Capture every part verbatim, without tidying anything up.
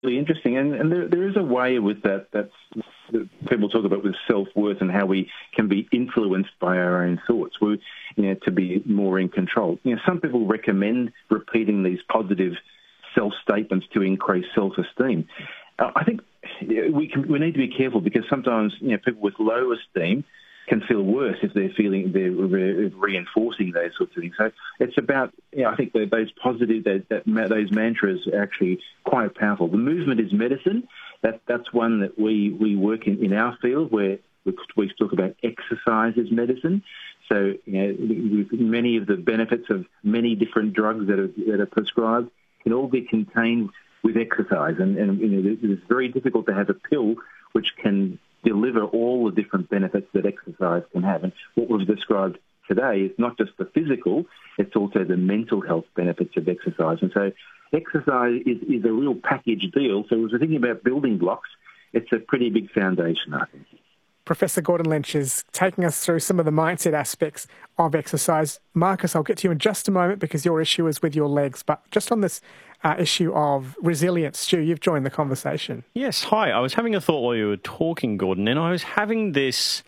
really interesting. And, and there, there is a way with that that's, that people talk about with self-worth and how we can be influenced by our own thoughts, we, you know, to be more in control. You know, some people recommend repeating these positive self-statements to increase self-esteem. Uh, I think we can, we need to be careful because sometimes, you know, people with low esteem can feel worse if they're feeling they're re- reinforcing those sorts of things. So it's about, you know, I think that those positive, that, that those mantras are actually quite powerful. The movement is medicine. That that's one that we we work in, in our field where we, we talk about exercise as medicine. So, you know, many of the benefits of many different drugs that are that are prescribed can all be contained with exercise, and, and you know, it's very difficult to have a pill which can deliver all the different benefits that exercise can have. And what we've described today is not just the physical, it's also the mental health benefits of exercise. And so exercise is, is a real package deal. So as we're thinking about building blocks, it's a pretty big foundation, I think. Professor Gordon Lynch is taking us through some of the mindset aspects of exercise. Marcus, I'll get to you in just a moment because your issue is with your legs. But just on this uh, issue of resilience, Stu, you've joined the conversation. Yes, hi. I was having a thought while you were talking, Gordon, and I was having this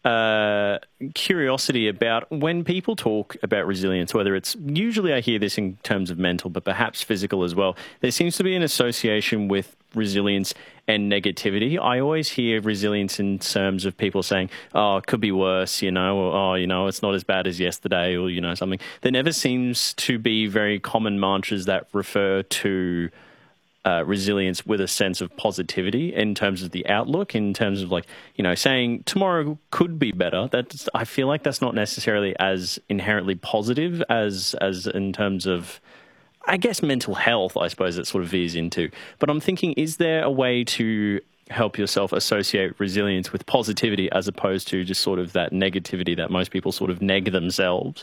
uh, curiosity about when people talk about resilience, whether it's, usually I hear this in terms of mental, but perhaps physical as well. There seems to be an association with resilience and negativity. I always hear resilience in terms of people saying, oh, it could be worse, you know, or, oh, you know, it's not as bad as yesterday, or, you know, something. There never seems to be very common mantras that refer to uh, resilience with a sense of positivity in terms of the outlook, in terms of, like, you know, saying tomorrow could be better. That's, I feel like that's not necessarily as inherently positive as as in terms of, I guess, mental health, I suppose it sort of veers into. But I'm thinking, is there a way to help yourself associate resilience with positivity as opposed to just sort of that negativity that most people sort of neg themselves?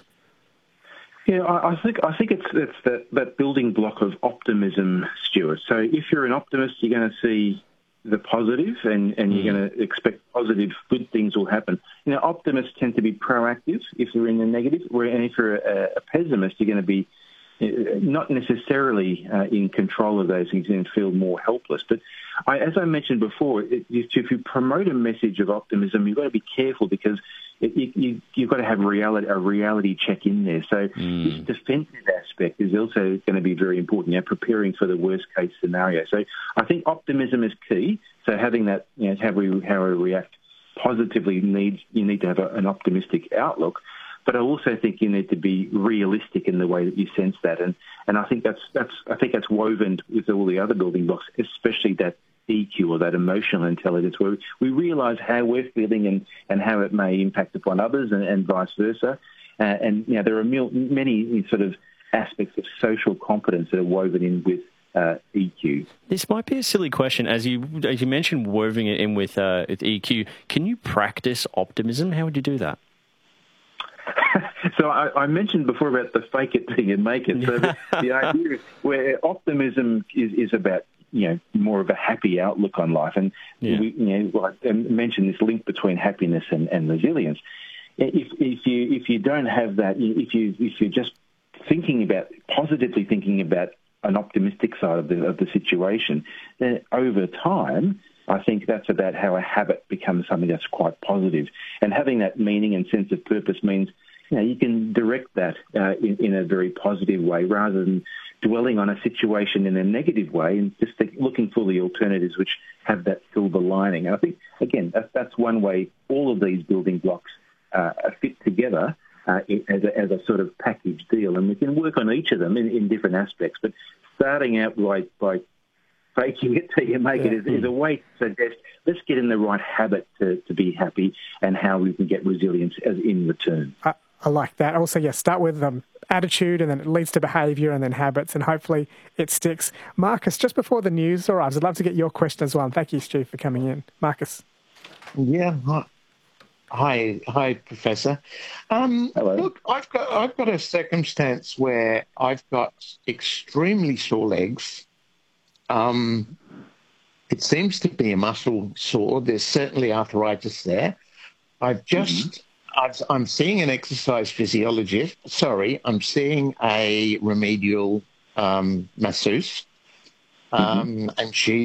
Yeah, I, I think I think it's it's that, that building block of optimism, Stuart. So if you're an optimist, you're going to see the positive, and, and you're going to expect positive, good things will happen. You know, optimists tend to be proactive if they're in the negative, and if you're a, a pessimist, you're going to be not necessarily uh, in control of those things and feel more helpless. But I, as I mentioned before, it, if you promote a message of optimism, you've got to be careful because it, you, you, you've got to have reality, a reality check in there. So mm. this defensive aspect is also going to be very important, you know, preparing for the worst case scenario. So I think optimism is key. So having that, you know, how we, how we react positively needs, you need to have a, an optimistic outlook. But I also think you need to be realistic in the way that you sense that, and and I think that's that's I think that's woven with all the other building blocks, especially that E Q or that emotional intelligence, where we realise how we're feeling and, and how it may impact upon others, and, and vice versa. Uh, and you know, there are mil- many sort of aspects of social competence that are woven in with uh, E Q. This might be a silly question, as you as you mentioned, woven it in with uh, with E Q. Can you practice optimism? How would you do that? So I, I mentioned before about the fake it till you make it. So the, the idea is where optimism is, is about, you know, more of a happy outlook on life. And yeah. we, you know, like I mentioned this link between happiness and, and resilience. If if you if you don't have that, if you if you're just thinking about positively thinking about an optimistic side of the of the situation, then over time, I think that's about how a habit becomes something that's quite positive. And having that meaning and sense of purpose means, you know, you can direct that uh, in, in a very positive way rather than dwelling on a situation in a negative way and just think, looking for the alternatives which have that silver lining. And I think, again, that's, that's one way all of these building blocks uh, fit together uh, as, a, as a sort of package deal. And we can work on each of them in, in different aspects. But starting out by, by faking it till you make yeah. it is, is a way to suggest, let's get in the right habit to, to be happy and how we can get resilience as in return. I, I like that. Also, yeah, start with um, attitude, and then it leads to behaviour and then habits, and hopefully it sticks. Marcus, just before the news arrives, I'd love to get your question as well. And thank you, Stu, for coming in. Marcus. Yeah, hi. Hi, hi, Professor. Um, Hello. Look, I've got I've got a circumstance where I've got extremely sore legs. Um, it seems to be a muscle sore. There's certainly arthritis there. I've just, mm-hmm. I've, I'm seeing an exercise physiologist. Sorry, I'm seeing a remedial um, masseuse. um, and she